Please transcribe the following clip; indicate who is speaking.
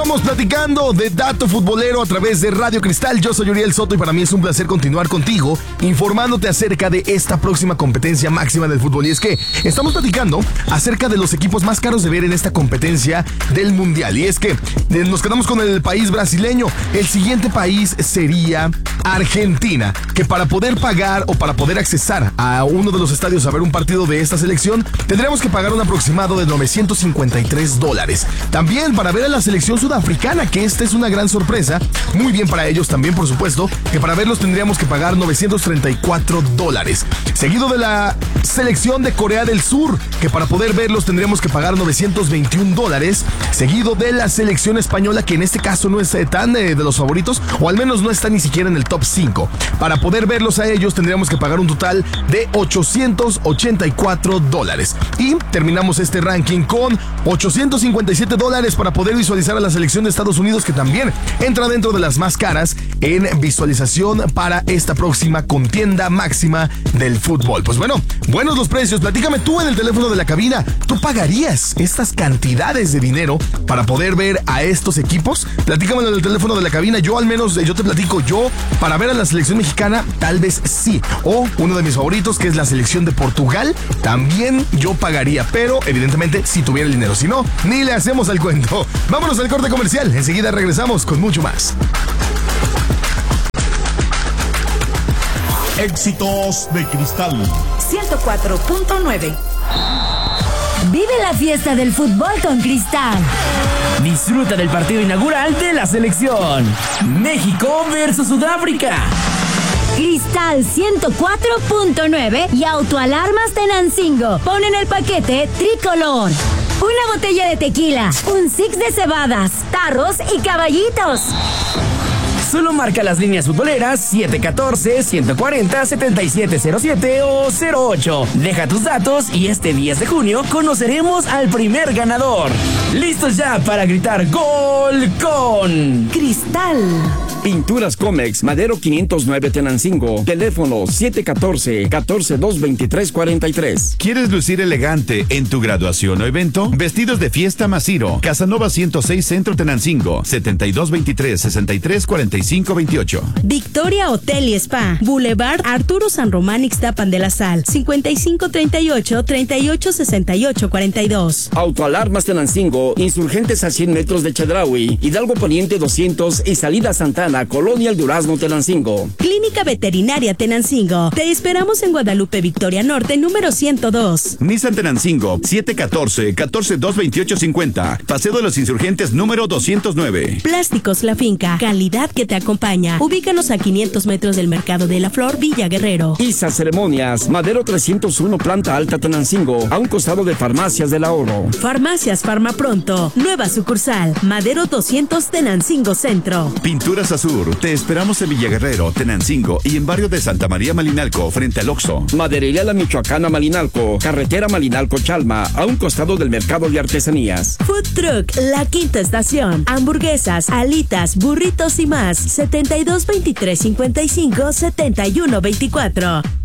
Speaker 1: Seguimos platicando de dato futbolero a través de Radio Cristal. Yo soy Uriel Soto y para mí es un placer continuar contigo informándote acerca de esta próxima competencia máxima del fútbol. Y es que estamos platicando acerca de los equipos más caros de ver en esta competencia del Mundial. Y es que nos quedamos con el país brasileño. El siguiente país sería Argentina, que para poder pagar o para poder accesar a uno de los estadios a ver un partido de esta selección, tendríamos que pagar un aproximado de $953. También para ver a la selección sudafricana, que esta es una gran sorpresa, muy bien para ellos también, por supuesto, que para verlos tendríamos que pagar $934. Seguido de la selección de Corea del Sur, que para poder verlos tendríamos que pagar $921. Seguido de la selección española, que en este caso no es tan de los favoritos, o al menos no está ni siquiera en el top 5. Para poder verlos a ellos tendríamos que pagar un total de $884. Y terminamos este ranking con $857 para poder visualizar a la selección de Estados Unidos, que también entra dentro de las más caras en visualización para esta próxima contienda máxima del fútbol. Pues bueno, buenos los precios. Platícame tú en el teléfono de la cabina, ¿tú pagarías estas cantidades de dinero para poder ver a estos equipos? Platícame en el teléfono de la cabina. Yo al menos, yo te platico, yo para ver a la selección mexicana tal vez sí, o uno de mis favoritos, que es la selección de Portugal, también yo pagaría, pero evidentemente si tuviera el dinero. Si no, ni le hacemos al cuento. Vámonos al corte comercial, enseguida regresamos con mucho más.
Speaker 2: Éxitos de Cristal
Speaker 3: 104.9.
Speaker 4: Vive la fiesta del fútbol con Cristal.
Speaker 5: Disfruta del partido inaugural de la selección México versus Sudáfrica.
Speaker 4: Cristal 104.9 y Autoalarmas Tenancingo ponen el paquete tricolor. Una botella de tequila, un six de cebadas, tarros y caballitos.
Speaker 5: Solo marca las líneas futboleras 714-140-7707 o 08. Deja tus datos y este 10 de junio conoceremos al primer ganador. ¡Listos ya para gritar gol con
Speaker 3: Cristal!
Speaker 6: Pinturas Comex, Madero 509 Tenancingo. Teléfono 714-142-2343.
Speaker 7: ¿Quieres lucir elegante en tu graduación o evento? Vestidos de fiesta Masiro. Casanova 106 Centro Tenancingo. 7223-634528.
Speaker 8: Victoria Hotel y Spa. Boulevard Arturo San Román Ixtapan de la Sal. 5538-386842.
Speaker 6: Autoalarmas Tenancingo. Insurgentes a 100 metros de Chedraui. Hidalgo Poniente 200 y Salida Santana. Colonia El Durazno, Tenancingo.
Speaker 8: Clínica Veterinaria Tenancingo. Te esperamos en Guadalupe Victoria Norte, número 102.
Speaker 7: Nissan Tenancingo, 714-142-2850. Paseo de los Insurgentes, número 209.
Speaker 8: Plásticos La Finca. Calidad que te acompaña. Ubícanos a 500 metros del Mercado de la Flor, Villa Guerrero.
Speaker 6: ISA Ceremonias. Madero 301, Planta Alta, Tenancingo. A un costado de Farmacias del Ahorro.
Speaker 8: Farmacias Farmapronto. Nueva sucursal. Madero 200, Tenancingo Centro.
Speaker 7: Pinturas Azur. Te esperamos en Villaguerrero, Tenancingo y en barrio de Santa María Malinalco, frente al Oxxo.
Speaker 6: Maderería La Michoacana Malinalco. Carretera Malinalco-Chalma. A un costado del Mercado de Artesanías.
Speaker 8: Food Truck La Quinta Estación. Hamburguesas, alitas, burritos y más. 722355-7124.